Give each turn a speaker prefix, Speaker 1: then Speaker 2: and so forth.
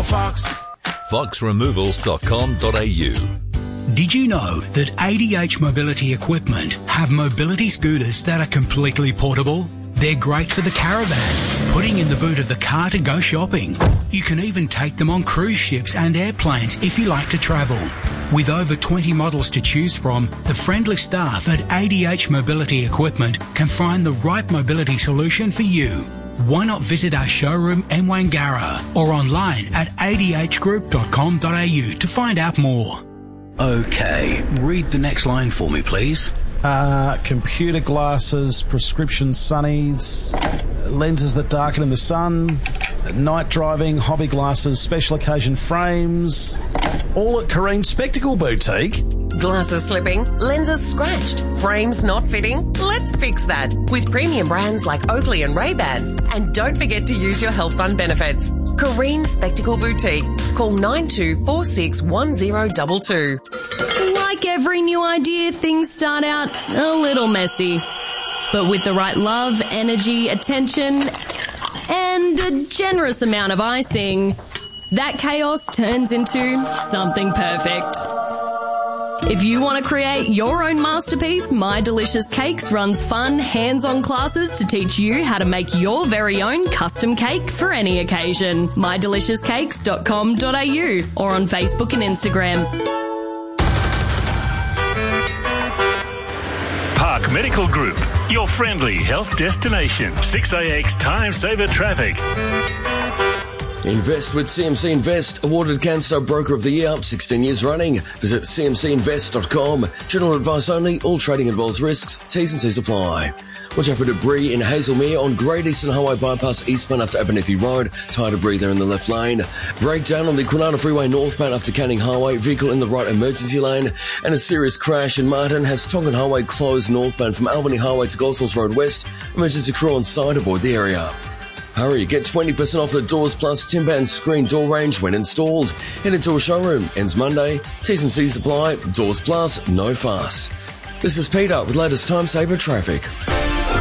Speaker 1: Fox.
Speaker 2: foxremovals.com.au. Did you know that ADH Mobility Equipment have mobility scooters that are completely portable? They're great for the caravan, putting in the boot of the car to go shopping. You can even take them on cruise ships and airplanes if you like to travel. With over 20 models to choose from, the friendly staff at ADH Mobility Equipment can find the right mobility solution for you. Why not visit our showroom in Wangara or online at adhgroup.com.au to find out more. Okay, read the next line for me, please.
Speaker 3: Computer glasses, prescription sunnies, lenses that darken in the sun, night driving, hobby glasses, special occasion frames, all at Careen Spectacle Boutique.
Speaker 4: Glasses slipping, lenses scratched, frames not fitting? Let's fix that with premium brands like Oakley and Ray-Ban. And don't forget to use your health fund benefits. Careen Spectacle Boutique. Call 92461022.
Speaker 5: Like every new idea, things start out a little messy. But with the right love, energy, attention, and a generous amount of icing, that chaos turns into something perfect. If you want to create your own masterpiece, My Delicious Cakes runs fun, hands-on classes to teach you how to make your very own custom cake for any occasion. mydeliciouscakes.com.au or on Facebook and Instagram.
Speaker 6: Park Medical Group, your friendly health destination. 6AX Time Saver Traffic.
Speaker 7: Invest with CMC Invest, awarded Canstar Broker of the Year, 16 years running. Visit cmcinvest.com. General advice only. All trading involves risks. T's and C's apply. Watch out for debris in Hazelmere on Great Eastern Highway bypass eastbound after Abernethy Road. Tire debris there in the left lane. Breakdown on the Kwinana Freeway northbound after Canning Highway. Vehicle in the right emergency lane. And a serious crash in Martin has Tongan Highway closed northbound from Albany Highway to Gosalls Road West. Emergency crew on site. Avoid the area. Hurry, get 20% off the Doors Plus timber and screen door range when installed. Head into a showroom. Ends Monday. T's and C's apply. Doors Plus, no fuss. This is Peter with latest Time Saver Traffic.